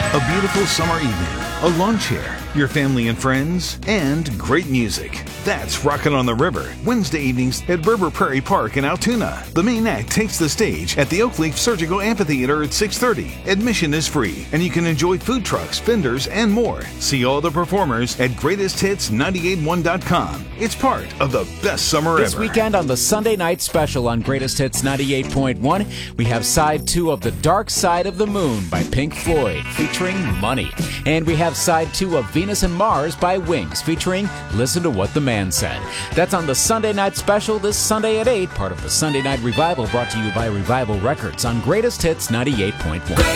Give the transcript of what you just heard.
A beautiful summer evening, a lawn chair, your family and friends, and great music. That's Rockin' on the River, Wednesday evenings at River Prairie Park in Altoona. The main act takes the stage at the Oakleaf Surgical Amphitheater at 6:30. Admission is free, and you can enjoy food trucks, vendors, and more. See all the performers at GreatestHits981.com. It's part of the best summer ever. This weekend on the Sunday night special on Greatest Hits 98.1, we have side 2 of The Dark Side of the Moon by Pink Floyd, featuring Money. And we have side 2 of Venus and Mars by Wings, featuring Listen to What the Man Said. That's on the Sunday night special this Sunday at 8, part of the Sunday Night Revival, brought to you by Revival Records on Greatest Hits 98.1.